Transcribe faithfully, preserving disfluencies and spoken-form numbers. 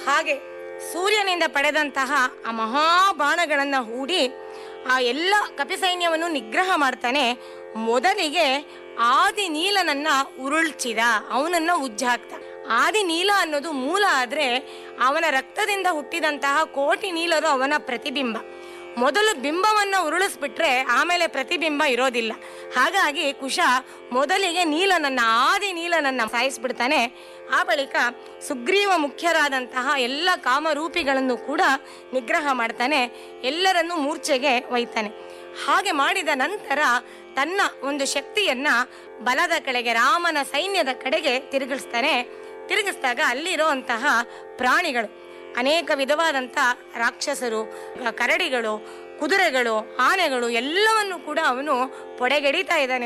ಹಾಗೆ ಸೂರ್ಯನಿಂದ ಪಡೆದಂತಹ ಆ ಮಹಾಬಾಣಗಳನ್ನು ಹೂಡಿ ಆ ಎಲ್ಲ ಕಪಿಸೈನ್ಯವನ್ನು ನಿಗ್ರಹ ಮಾಡ್ತಾನೆ. ಮೊದಲಿಗೆ ಆದಿ ನೀಲನನ್ನ ಉರುಳ್ಚಿದ, ಅವನನ್ನ ಉಜ್ಜಾಕ್ತ. ಆದಿ ನೀಲ ಅನ್ನೋದು ಮೂಲ ಆದ್ರೆ ಅವನ ರಕ್ತದಿಂದ ಹುಟ್ಟಿದಂತಹ ಕೋಟಿ ನೀಲರು ಅವನ ಪ್ರತಿಬಿಂಬ. ಮೊದಲು ಬಿಂಬವನ್ನ ಉರುಳಿಸ್ಬಿಟ್ರೆ ಆಮೇಲೆ ಪ್ರತಿಬಿಂಬ ಇರೋದಿಲ್ಲ. ಹಾಗಾಗಿ ಕುಶ ಮೊದಲಿಗೆ ನೀಲನನ್ನ ಆದಿ ನೀಲನನ್ನ ಸಾಯಿಸ್ಬಿಡ್ತಾನೆ. ಆ ಬಳಿಕ ಸುಗ್ರೀವ ಮುಖ್ಯರಾದಂತಹ ಎಲ್ಲ ಕಾಮರೂಪಿಗಳನ್ನು ಕೂಡ ನಿಗ್ರಹ ಮಾಡ್ತಾನೆ, ಎಲ್ಲರನ್ನೂ ಮೂರ್ಛೆಗೆ ಒಯ್ತಾನೆ. ಹಾಗೆ ಮಾಡಿದ ನಂತರ ತನ್ನ ಒಂದು ಶಕ್ತಿಯನ್ನ ಬಲದ ಕಡೆಗೆ, ರಾಮನ ಸೈನ್ಯದ ಕಡೆಗೆ ತಿರುಗಿಸ್ತಾನೆ. ತಿರುಗಿಸಿದಾಗ ಅಲ್ಲಿರುವಂತಹ ಪ್ರಾಣಿಗಳು, ಅನೇಕ ವಿಧವಾದಂಥ ರಾಕ್ಷಸರು, ಕರಡಿಗಳು, ಕುದುರೆಗಳು, ಆನೆಗಳು ಎಲ್ಲವನ್ನು ಕೂಡ ಅವನು ಪೊಡೆಗೆಡಿತಾ ಇದ್ದಾನೆ.